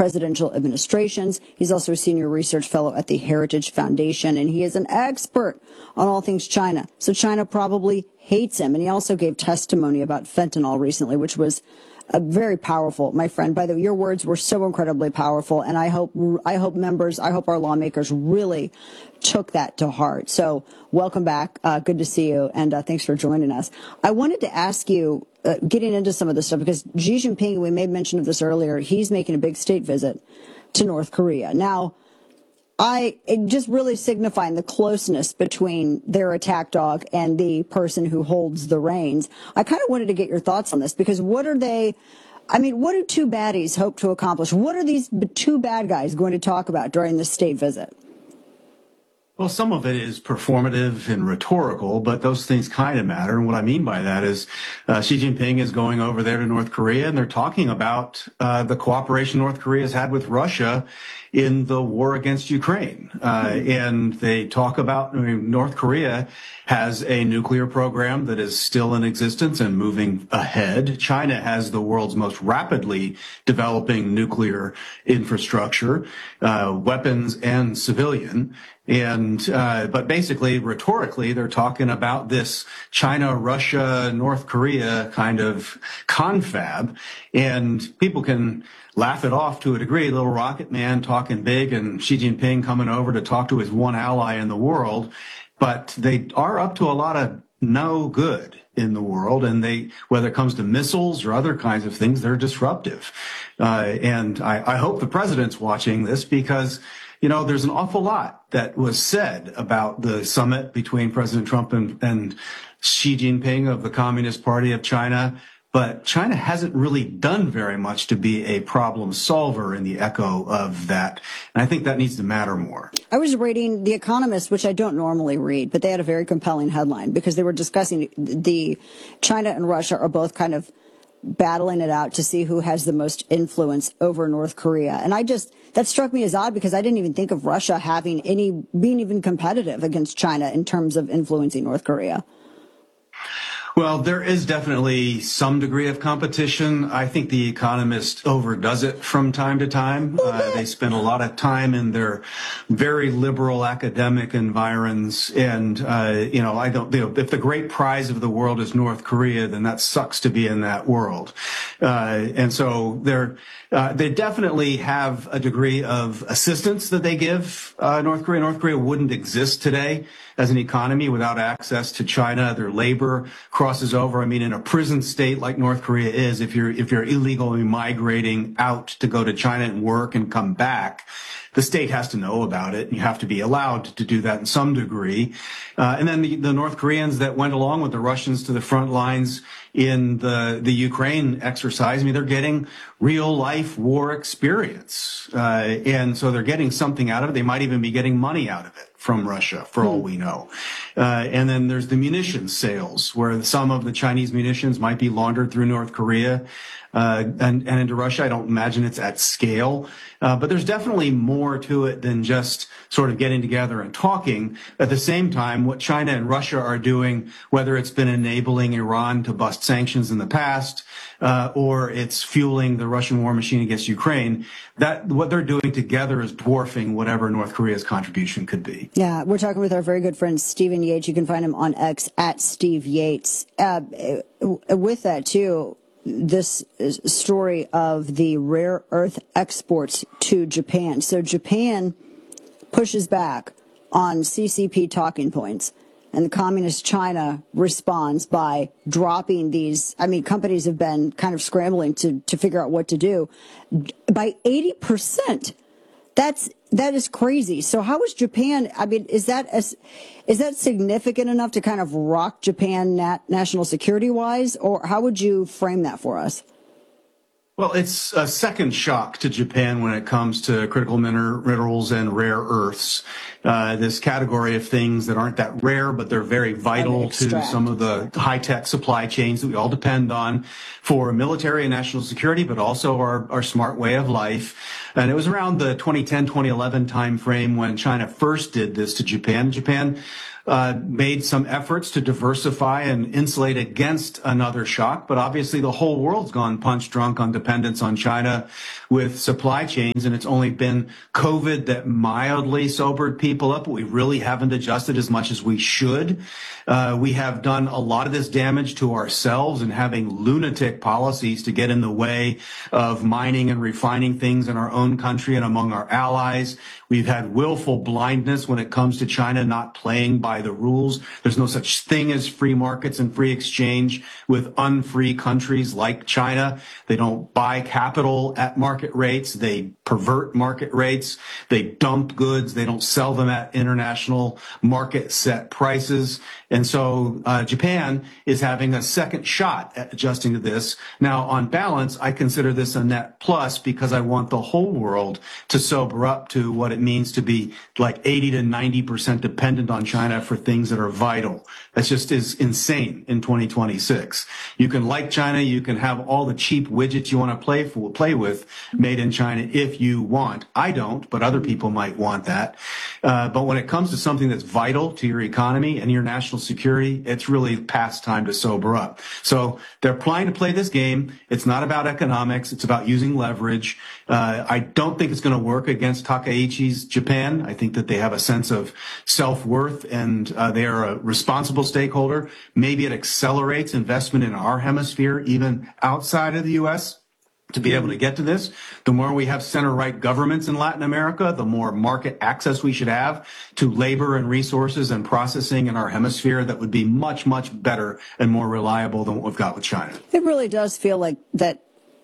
presidential administrations. He's also a senior research fellow at the Heritage Foundation, and he is an expert on all things China. So China probably hates him. And he also gave testimony about fentanyl recently, which was very powerful, my friend. By the way, your words were so incredibly powerful, and I hope our lawmakers really took that to heart. So welcome back. Good to see you, and thanks for joining us. I wanted to ask you, getting into some of this stuff, because Xi Jinping, we made mention of this earlier, he's making a big state visit to North Korea. Now, it just really signifying the closeness between their attack dog and the person who holds the reins. I kind of wanted to get your thoughts on this, because what do two baddies hope to accomplish? What are these two bad guys going to talk about during this state visit? Well, some of it is performative and rhetorical, but those things kind of matter. And what I mean by that is Xi Jinping is going over there to North Korea, and they're talking about the cooperation North Korea has had with Russia in the war against Ukraine. And they talk about, North Korea has a nuclear program that is still in existence and moving ahead. China has the world's most rapidly developing nuclear infrastructure, weapons and civilian. And, but basically, rhetorically, they're talking about this China, Russia, North Korea kind of confab, and people can laugh it off to a degree. Little rocket man talking big and Xi Jinping coming over to talk to his one ally in the world. But they are up to a lot of no good in the world. And whether it comes to missiles or other kinds of things, they're disruptive. And I hope the president's watching this, because there's an awful lot that was said about the summit between President Trump and Xi Jinping of the Communist Party of China. But China hasn't really done very much to be a problem solver in the echo of that. And I think that needs to matter more. I was reading The Economist, which I don't normally read, but they had a very compelling headline, because they were discussing China and Russia are both kind of battling it out to see who has the most influence over North Korea. And that struck me as odd, because I didn't even think of Russia being even competitive against China in terms of influencing North Korea. Well, there is definitely some degree of competition. I think The Economist overdoes it from time to time. They spend a lot of time in their very liberal academic environs. And, if the great prize of the world is North Korea, then that sucks to be in that world. And so they definitely have a degree of assistance that they give North Korea. North Korea wouldn't exist today as an economy without access to China. Their labor crosses over. In a prison state like North Korea is, if you're illegally migrating out to go to China and work and come back, the state has to know about it. You have to be allowed to do that in some degree. And then the North Koreans that went along with the Russians to the front lines in the Ukraine exercise, they're getting real life war experience. And so they're getting something out of it. They might even be getting money out of it from Russia, for all we know. And then there's the munitions sales, where some of the Chinese munitions might be laundered through North Korea and into Russia. I don't imagine it's at scale. But there's definitely more to it than just sort of getting together and talking. At the same time, what China and Russia are doing, whether it's been enabling Iran to bust sanctions in the past, or it's fueling the Russian war machine against Ukraine, that what they're doing together is dwarfing whatever North Korea's contribution could be. Yeah, we're talking with our very good friend Stephen Yates. You can find him on X at Steve Yates. With that, too, this story of the rare earth exports to Japan. So Japan pushes back on CCP talking points, and the communist China responds by dropping these. Companies have been kind of scrambling to figure out what to do by 80%. That is crazy. So how is Japan? Is that significant enough to kind of rock Japan national security wise, or how would you frame that for us? Well, it's a second shock to Japan when it comes to critical minerals and rare earths. This category of things that aren't that rare, but they're very vital to some of the high-tech supply chains that we all depend on for military and national security, but also our smart way of life. And it was around the 2010, 2011 timeframe when China first did this to Japan. Japan made some efforts to diversify and insulate against another shock. But obviously, the whole world's gone punch drunk on dependence on China with supply chains. And it's only been COVID that mildly sobered people up. But we really haven't adjusted as much as we should. We have done a lot of this damage to ourselves and having lunatic policies to get in the way of mining and refining things in our own country and among our allies. We've had willful blindness when it comes to China not playing by the rules. There's no such thing as free markets and free exchange with unfree countries like China. They don't buy capital at market rates. They pervert market rates. They dump goods. They don't sell them at international market set prices. And so Japan is having a second shot at adjusting to this. Now, on balance, I consider this a net plus because I want the whole world to sober up to what it means to be like 80 to 90% dependent on China for things that are vital. That just is insane in 2026. You can like China. You can have all the cheap widgets you want to play with made in China if you want. I don't, but other people might want that. But when it comes to something that's vital to your economy and your national security, it's really past time to sober up. So they're planning to play this game. It's not about economics. It's about using leverage. I don't think it's going to work against Takaichi's Japan. I think that they have a sense of self-worth and they are a responsible stakeholder. Maybe it accelerates investment in our hemisphere, even outside of the U.S., to be able to get to this. The more we have center-right governments in Latin America, the more market access we should have to labor and resources and processing in our hemisphere that would be much, much better and more reliable than what we've got with China. It really does feel like that.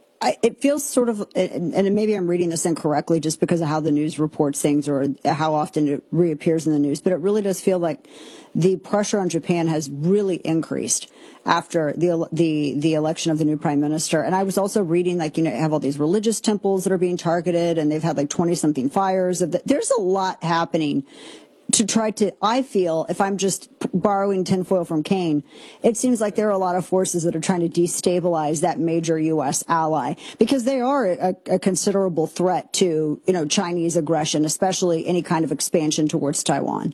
It feels sort of, and maybe I'm reading this incorrectly just because of how the news reports things or how often it reappears in the news, but it really does feel like the pressure on Japan has really increased after the election of the new prime minister. And I was also reading, like, have all these religious temples that are being targeted, and they've had like 20-something fires. There's a lot happening to try to, I feel, if I'm just borrowing tinfoil from Kane, it seems like there are a lot of forces that are trying to destabilize that major U.S. ally because they are a considerable threat to, Chinese aggression, especially any kind of expansion towards Taiwan.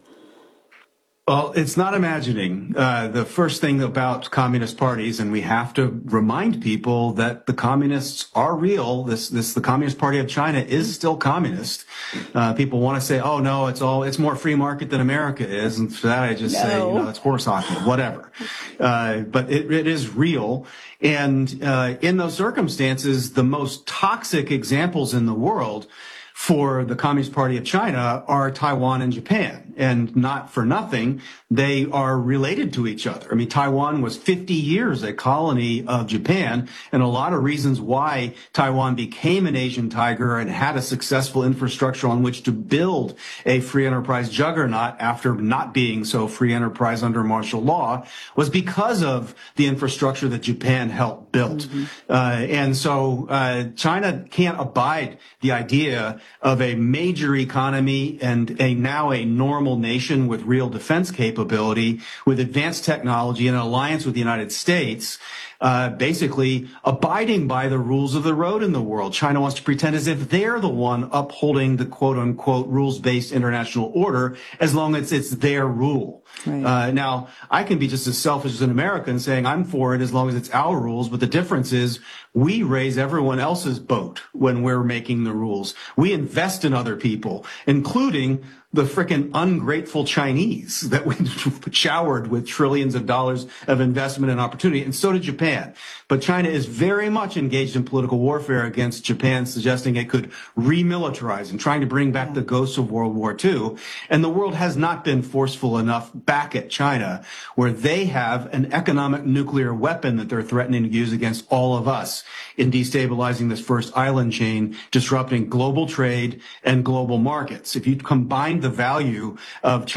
Well, it's not imagining. The first thing about communist parties, and we have to remind people that the communists are real. The Communist Party of China is still communist. People want to say, oh no, it's more free market than America is. And for that, I just say, it's horse hockey, whatever. But it is real. And, in those circumstances, the most toxic examples in the world for the Communist Party of China are Taiwan and Japan. And not for nothing, they are related to each other. I mean, Taiwan was 50 years a colony of Japan, and a lot of reasons why Taiwan became an Asian tiger and had a successful infrastructure on which to build a free enterprise juggernaut after not being so free enterprise under martial law was because of the infrastructure that Japan helped build. Mm-hmm. And so China can't abide the idea of a major economy and now a normal nation with real defense capability, with advanced technology and an alliance with the United States, basically abiding by the rules of the road in the world. China wants to pretend as if they're the one upholding the quote-unquote rules-based international order as long as it's their rule. Right. Now, I can be just as selfish as an American saying I'm for it as long as it's our rules, but the difference is we raise everyone else's boat when we're making the rules. We invest in other people, including the frickin' ungrateful Chinese that we showered with trillions of dollars of investment and opportunity, and so did Japan. But China is very much engaged in political warfare against Japan, suggesting it could remilitarize and trying to bring back the ghosts of World War II. And the world has not been forceful enough back at China, where they have an economic nuclear weapon that they're threatening to use against all of us in destabilizing this first island chain, disrupting global trade and global markets. If you combine the value of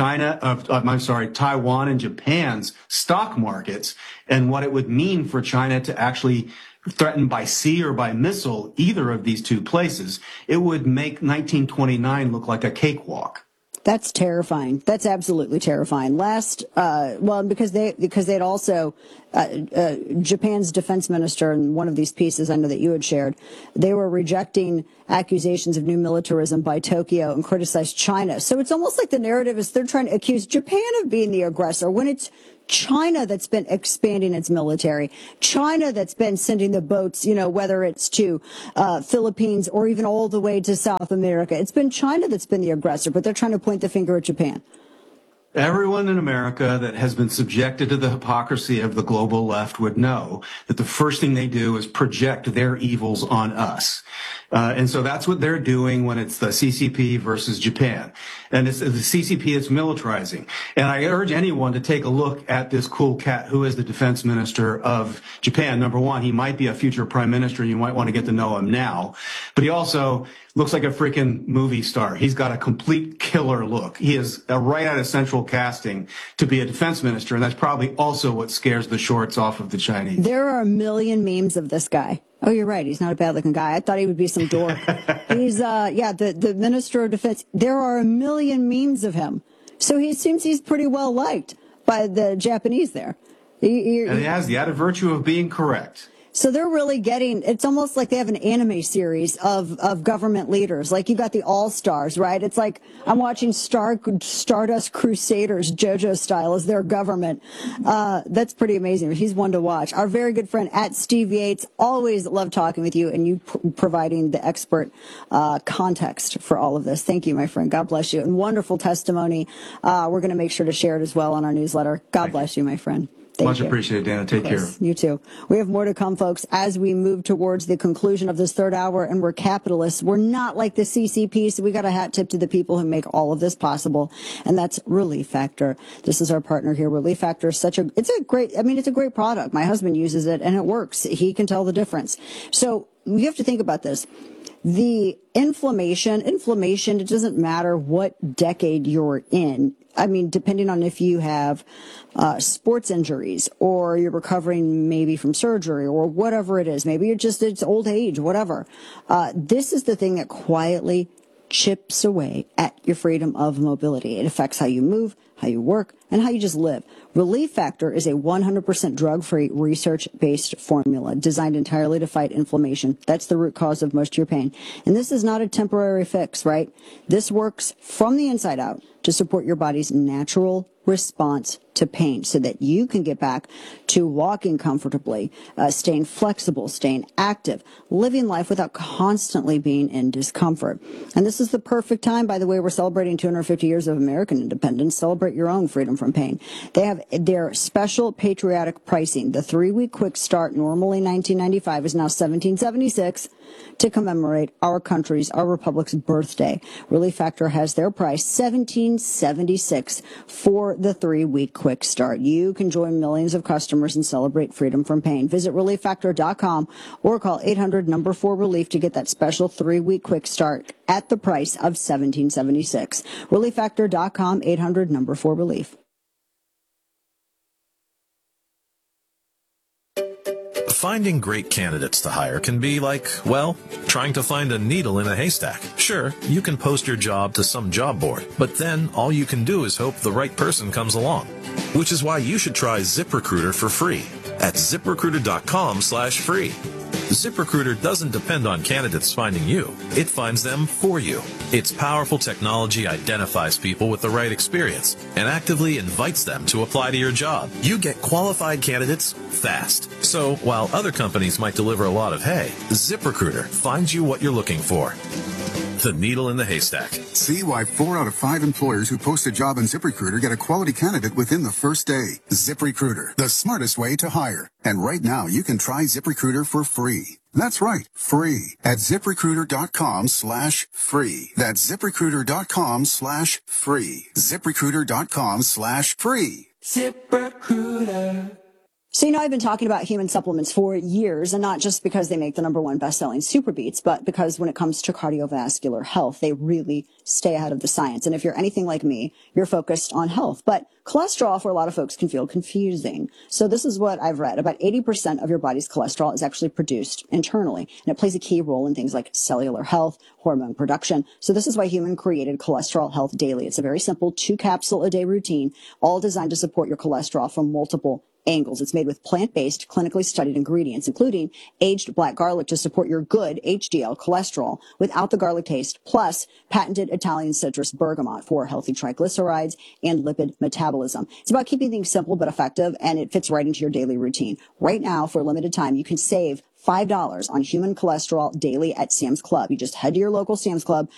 Taiwan and Japan's stock markets and what it would mean for China to actually threaten by sea or by missile either of these two places, it would make 1929 look like a cakewalk. That's terrifying. That's absolutely terrifying. Because they'd also, Japan's defense minister in one of these pieces I know that you had shared, they were rejecting accusations of new militarism by Tokyo and criticized China. So it's almost like the narrative is they're trying to accuse Japan of being the aggressor when it's China that's been expanding its military, China that's been sending the boats, whether it's to Philippines or even all the way to South America. It's been China that's been the aggressor, but they're trying to point the finger at Japan. Everyone in America that has been subjected to the hypocrisy of the global left would know that the first thing they do is project their evils on us. And so that's what they're doing when it's the CCP versus Japan. And it's the CCP that's militarizing. And I urge anyone to take a look at this cool cat who is the defense minister of Japan. Number one, he might be a future prime minister. You might want to get to know him now. But he also looks like a freaking movie star. He's got a complete killer look. He is right out of central casting to be a defense minister. And that's probably also what scares the shorts off of the Chinese. There are a million memes of this guy. Oh, you're right. He's not a bad looking guy. I thought he would be some dork. He's, the minister of defense. There are a million memes of him. So he seems he's pretty well liked by the Japanese there. And he has the added virtue of being correct. So they're really it's almost like they have an anime series of government leaders. Like you got the All-Stars, right? It's like I'm watching Stardust Crusaders, JoJo style, as their government. That's pretty amazing. He's one to watch. Our very good friend at Steve Yates, always love talking with you and you providing the expert context for all of this. Thank you, my friend. God bless you. And wonderful testimony. We're going to make sure to share it as well on our newsletter. God bless you, my friend. Much appreciated, Dana. Take care. You too. We have more to come, folks, as we move towards the conclusion of this third hour. And we're capitalists. We're not like the CCP. So we got a hat tip to the people who make all of this possible. And that's Relief Factor. This is our partner here. Relief Factor is it's a great product. My husband uses it and it works. He can tell the difference. So you have to think about this. The inflammation, it doesn't matter what decade you're in. I mean, depending on if you have sports injuries or you're recovering maybe from surgery or whatever it is, maybe it's old age, whatever. This is the thing that quietly chips away at your freedom of mobility. It affects how you move, how you work, and how you just live. Relief Factor is a 100% drug-free, research-based formula designed entirely to fight inflammation. That's the root cause of most of your pain. And this is not a temporary fix, right? This works from the inside out to support your body's natural response to pain so that you can get back to walking comfortably, staying flexible, staying active, living life without constantly being in discomfort. And this is the perfect time, by the way, we're celebrating 250 years of American independence. Celebrate your own freedom from pain. They have their special patriotic pricing. The 3-week quick start, normally $19.95, is now $17.76 to commemorate our country's, our republic's birthday. Relief Factor has their price, $17.76 for the 3-week quick start. You can join millions of customers and celebrate freedom from pain. Visit ReliefFactor.com or call 800-4-RELIEF to get that special 3-week quick start at the price of $17.76. ReliefFactor.com, 800-4-RELIEF. Finding great candidates to hire can be like, well, trying to find a needle in a haystack. Sure, you can post your job to some job board, but then all you can do is hope the right person comes along. Which is why you should try ZipRecruiter for free at ZipRecruiter.com/free. ZipRecruiter doesn't depend on candidates finding you. It finds them for you. Its powerful technology identifies people with the right experience and actively invites them to apply to your job. You get qualified candidates fast. So while other companies might deliver a lot of hay, ZipRecruiter finds you what you're looking for. The needle in the haystack. See why 4 out of 5 employers who post a job on ZipRecruiter get a quality candidate within the first day. ZipRecruiter, the smartest way to hire. And right now, you can try ZipRecruiter for free. That's right, free at ZipRecruiter.com/free. That's ZipRecruiter.com/free. ZipRecruiter.com/free. ZipRecruiter. So, I've been talking about human supplements for years, and not just because they make the #1 best-selling Super Beats, but because when it comes to cardiovascular health, they really stay ahead of the science. And if you're anything like me, you're focused on health. But cholesterol, for a lot of folks, can feel confusing. So this is what I've read. About 80% of your body's cholesterol is actually produced internally, and it plays a key role in things like cellular health, hormone production. So this is why Human created Cholesterol Health Daily. It's a very simple 2-capsule-a-day routine, all designed to support your cholesterol from multiple angles. It's made with plant-based, clinically studied ingredients, including aged black garlic to support your good HDL cholesterol without the garlic taste, plus patented Italian citrus bergamot for healthy triglycerides and lipid metabolism. It's about keeping things simple but effective, and it fits right into your daily routine. Right now, for a limited time, you can save $5 on Human Cholesterol Daily at Sam's Club. You just head to your local Sam's Club,